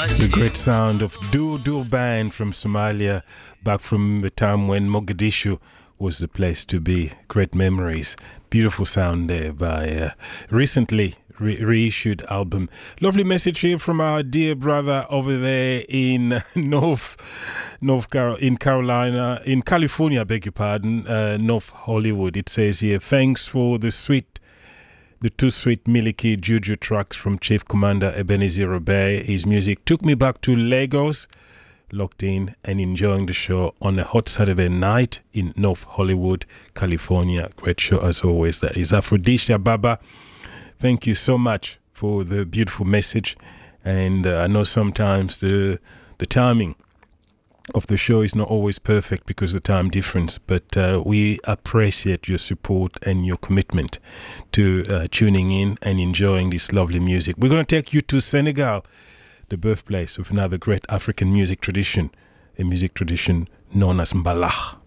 The great sound of Dudu Band from Somalia, back from the time when Mogadishu was the place to be. Great memories. Beautiful sound there by recently reissued album. Lovely message here from our dear brother over there in California, I beg your pardon, North Hollywood. It says here, thanks for the two sweet Miliki Juju tracks from Chief Commander Ebenezer Obey. His music took me back to Lagos, locked in and enjoying the show on a hot Saturday night in North Hollywood, California. Great show as always. That is Aphrodisia Baba. Thank you so much for the beautiful message. And I know sometimes the timing of the show is not always perfect because of the time difference, but we appreciate your support and your commitment to tuning in and enjoying this lovely music. We're going to take you to Senegal, the birthplace of another great African music tradition, a music tradition known as Mbalax.